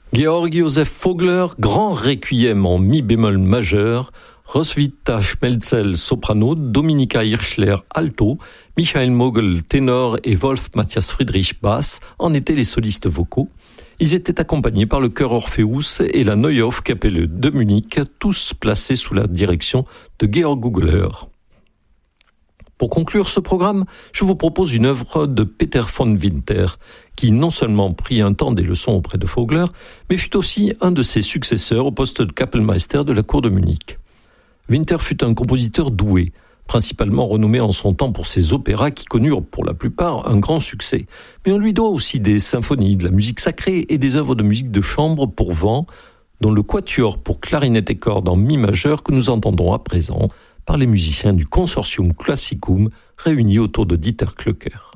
Georg Josef Vogler, grand requiem en mi bémol majeur, Roswitha Schmelzel soprano, Dominika Hirschler alto, Michael Mogel ténor et Wolf Matthias Friedrich basse en étaient les solistes vocaux. Ils étaient accompagnés par le chœur Orpheus et la Neuhof Kapelle de Munich, tous placés sous la direction de Georg Gugler. Pour conclure ce programme, je vous propose une œuvre de Peter von Winter, qui non seulement prit un temps des leçons auprès de Vogler, mais fut aussi un de ses successeurs au poste de Kapellmeister de la cour de Munich. Winter fut un compositeur doué, principalement renommé en son temps pour ses opéras qui connurent pour la plupart un grand succès. Mais on lui doit aussi des symphonies, de la musique sacrée et des œuvres de musique de chambre pour vent, dont le quatuor pour clarinette et cordes en mi majeur que nous entendons à présent par les musiciens du Consortium Classicum réunis autour de Dieter Klöcker.